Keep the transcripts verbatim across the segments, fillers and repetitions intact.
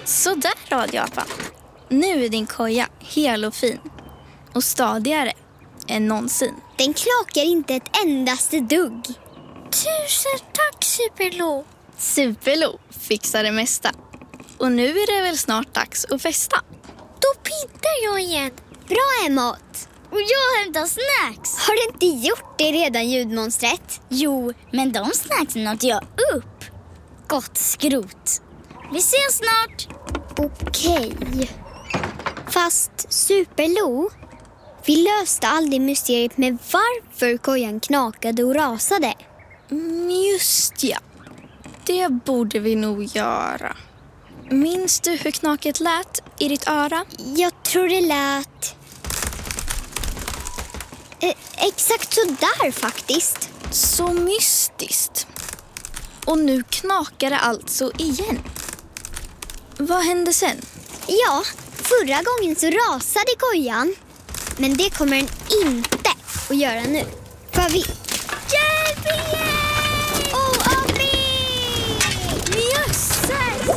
Så där, radioapan. Nu är din koja hel och fin. Och stadigare än någonsin. Den knakar inte ett endaste dugg. Tusen tack, Superlo. Superlo fixar det mesta. Och nu är det väl snart dags att festa. Då pintar jag igen. Bra, Emot. Och jag hämtar snacks. Har du inte gjort det redan, ljudmonstret? Jo, men de snacksen åt jag upp. Gott skrot. Vi ses snart. Okej. Fast Superlo, vi löste aldrig mysteriet med varför kojan knakade och rasade. Mm, just ja. Det borde vi nog göra. Minns du hur knaket lät i ditt öra? Jag tror det lät... Eh, exakt så där faktiskt. Så mystiskt. Och nu knakar det alltså igen. Vad hände sen? Ja, förra gången så rasade kojan. Men det kommer den inte att göra nu. För vi... Hjälp igen! Åh, Abri! Jösses!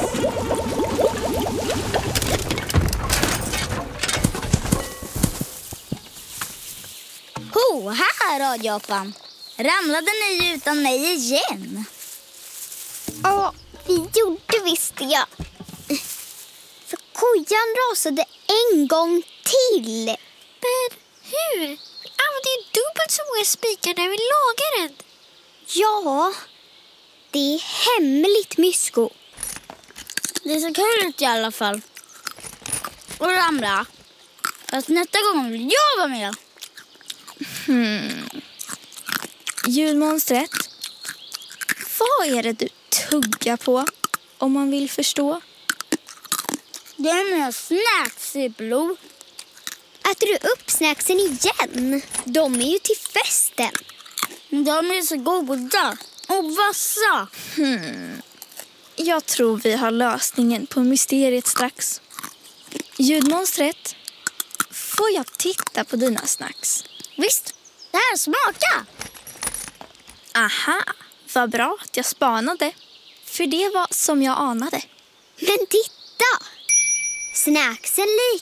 Ho, här radioapan. Ramlade ni utan mig igen? Ja, vi gjorde visst det. För kojan rasade en gång till. Men hur? Vi använde ju dubbelt så många spikar när vi lagade den. Ja, det är hemligt, Mysko. Det ser kul ut i alla fall. Och ramla. Fast nästa gång vill jag vara med. Hmm. Ljudmonstret. Vad är det du tuggar på, om man vill förstå? Det är mina snacks, Superlo. Äter du upp snacksen igen? De är ju till festen. De är så goda och vassa. Hmm. Jag tror vi har lösningen på mysteriet strax. Ljudmonstret, får jag titta på dina snacks? Visst, det här smaka. Aha, vad bra att jag spanade. För det var som jag anade. Men titta! Snacksen